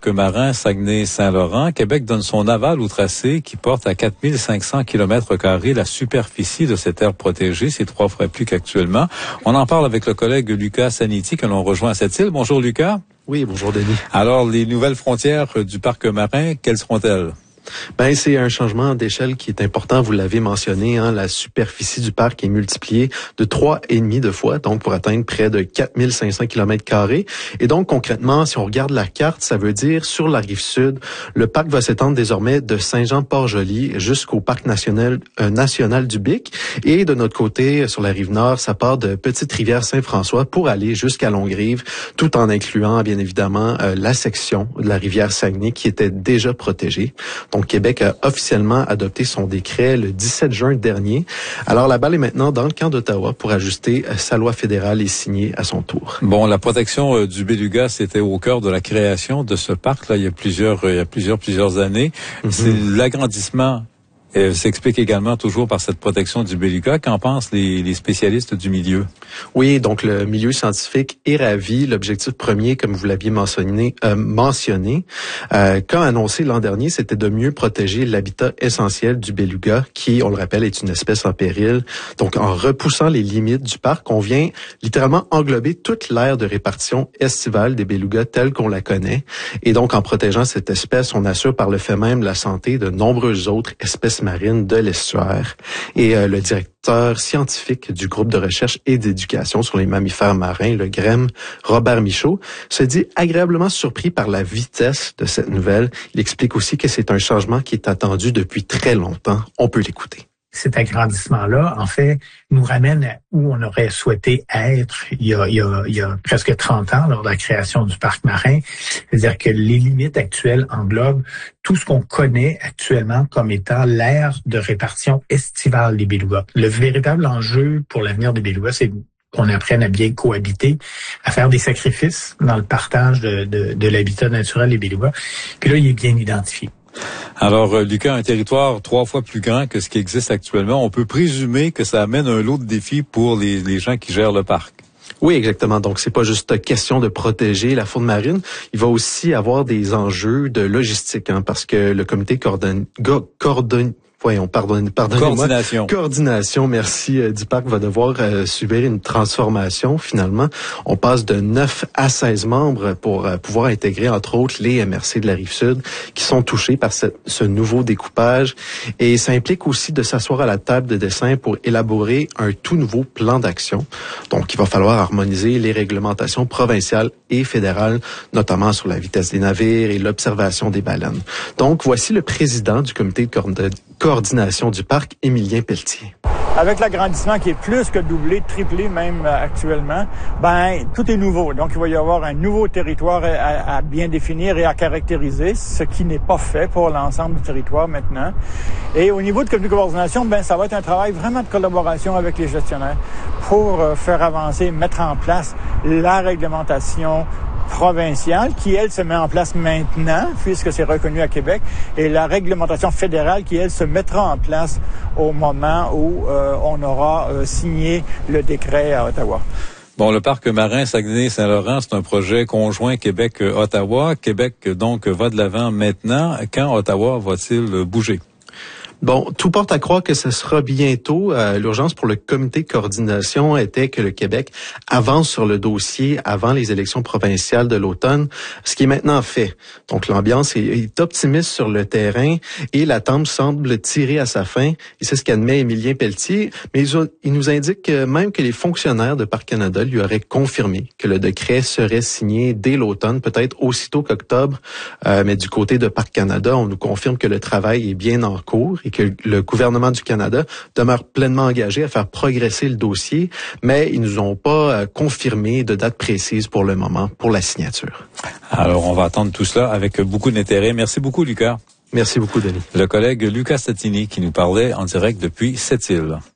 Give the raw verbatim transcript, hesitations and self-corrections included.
parc marin Saguenay-Saint-Laurent, Québec donne son aval au tracé qui porte à quatre mille cinq cents kilomètres carrés la superficie de cette aire protégée. C'est trois fois plus qu'actuellement. On en parle avec le collègue Lucas Saniti que l'on rejoint à cette île. Bonjour Lucas. Oui, bonjour Denis. Alors, les nouvelles frontières du parc marin, quelles seront-elles? Ben, c'est un changement d'échelle qui est important. Vous l'avez mentionné, hein, la superficie du parc est multipliée de trois et demi de fois, donc pour atteindre près de quatre mille cinq cents kilomètres carrés. Et donc, concrètement, si on regarde la carte, ça veut dire sur la rive sud, le parc va s'étendre désormais de Saint-Jean-Port-Joli jusqu'au parc national, euh, national du Bic. Et de notre côté, sur la rive nord, ça part de Petite-Rivière-Saint-François pour aller jusqu'à Longueuil, tout en incluant, bien évidemment, euh, la section de la rivière Saguenay qui était déjà protégée. Donc, Québec a officiellement adopté son décret le dix-sept juin dernier. Alors, la balle est maintenant dans le camp d'Ottawa pour ajuster sa loi fédérale et signer à son tour. Bon, la protection euh, du Beluga, c'était au cœur de la création de ce parc-là il y a plusieurs, euh, il y a plusieurs, plusieurs années. Mm-hmm. C'est l'agrandissement. Elle s'explique également toujours par cette protection du Beluga. Qu'en pensent les, les spécialistes du milieu? Oui, donc le milieu scientifique est ravi. L'objectif premier, comme vous l'aviez mentionné, euh, mentionné euh, comme annoncé l'an dernier, c'était de mieux protéger l'habitat essentiel du Beluga, qui, on le rappelle, est une espèce en péril. Donc, en repoussant les limites du parc, on vient littéralement englober toute l'aire de répartition estivale des Belugas telle qu'on la connaît. Et donc, en protégeant cette espèce, on assure par le fait même la santé de nombreuses autres espèces marine de l'estuaire. Et euh, le directeur scientifique du groupe de recherche et d'éducation sur les mammifères marins, le G R E M, Robert Michaud, se dit agréablement surpris par la vitesse de cette nouvelle. Il explique aussi que c'est un changement qui est attendu depuis très longtemps. On peut l'écouter. Cet agrandissement-là, en fait, nous ramène à où on aurait souhaité être il y a, il y a, il y a presque trente ans lors de la création du parc marin. C'est-à-dire que les limites actuelles englobent tout ce qu'on connaît actuellement comme étant l'aire de répartition estivale des belugas. Le véritable enjeu pour l'avenir des belugas, c'est qu'on apprenne à bien cohabiter, à faire des sacrifices dans le partage de, de, de l'habitat naturel des belugas. Puis là, il est bien identifié. Alors, Lucas, un territoire trois fois plus grand que ce qui existe actuellement, on peut présumer que ça amène un lot de défis pour les, les gens qui gèrent le parc. Oui, exactement. Donc, c'est pas juste question de protéger la faune marine. Il va aussi avoir des enjeux de logistique, hein, parce que le comité coordonne, coordonne Voyons, pardonne, pardonnez-moi. Coordination. Coordination, merci, euh, du parc va devoir euh, subir une transformation, finalement. On passe de neuf à seize membres pour euh, pouvoir intégrer, entre autres, les M R C de la Rive-Sud qui sont touchés par ce, ce nouveau découpage. Et ça implique aussi de s'asseoir à la table de dessin pour élaborer un tout nouveau plan d'action. Donc, il va falloir harmoniser les réglementations provinciales et fédérales, notamment sur la vitesse des navires et l'observation des baleines. Donc, voici le président du comité de coordination coordination du parc, Émilien Pelletier. Avec l'agrandissement qui est plus que doublé, triplé même euh, actuellement, ben tout est nouveau. Donc il va y avoir un nouveau territoire à, à bien définir et à caractériser, ce qui n'est pas fait pour l'ensemble du territoire maintenant. Et au niveau de comité de coordination, ben ça va être un travail vraiment de collaboration avec les gestionnaires pour euh, faire avancer, mettre en place la réglementation provinciale qui, elle, se met en place maintenant, puisque c'est reconnu à Québec, et la réglementation fédérale qui, elle, se mettra en place au moment où euh, on aura euh, signé le décret à Ottawa. Bon, le parc marin Saguenay-Saint-Laurent, c'est un projet conjoint Québec-Ottawa. Québec, donc, va de l'avant maintenant. Quand Ottawa va-t-il bouger? Bon, tout porte à croire que ce sera bientôt. Euh, l'urgence pour le comité de coordination était que le Québec avance sur le dossier avant les élections provinciales de l'automne, ce qui est maintenant fait. Donc, l'ambiance est, est optimiste sur le terrain et l'attente semble tirer à sa fin. Et c'est ce qu'admet Émilien Pelletier. Mais il, il nous indique que même que les fonctionnaires de Parc Canada lui auraient confirmé que le décret serait signé dès l'automne, peut-être aussitôt qu'octobre. Euh, mais du côté de Parc Canada, on nous confirme que le travail est bien en cours et que le gouvernement du Canada demeure pleinement engagé à faire progresser le dossier, mais ils nous ont pas confirmé de date précise pour le moment pour la signature. Alors, on va attendre tout cela avec beaucoup d'intérêt. Merci beaucoup, Lucas. Merci beaucoup, Denis. Le collègue Lucas Saniti qui nous parlait en direct depuis Sept-Îles.